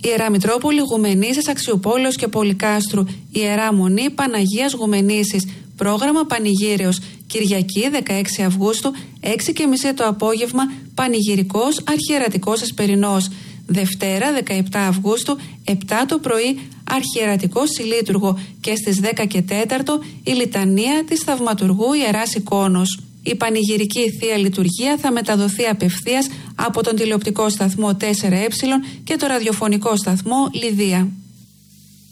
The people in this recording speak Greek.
Ιερά Μητρόπολη Γουμενήσης Αξιουπόλεως και Πολυκάστρου. Ιερά Μονή Παναγίας Γουμενήσης. Πρόγραμμα Πανηγύρεως. Κυριακή 16 Αυγούστου, 6:30 το απόγευμα, Πανηγυρικός Αρχιερατικός Εσπερινός. Δευτέρα 17 Αυγούστου, 7 το πρωί, Αρχιερατικό Συλλήτουργο και στις 10:15 η Λιτανία της Θαυματουργού Ιεράς Εικόνος. Η πανηγυρική Θεία Λειτουργία θα μεταδοθεί απευθείας από τον τηλεοπτικό σταθμό 4Ε και το ραδιοφωνικό σταθμό Λιδία.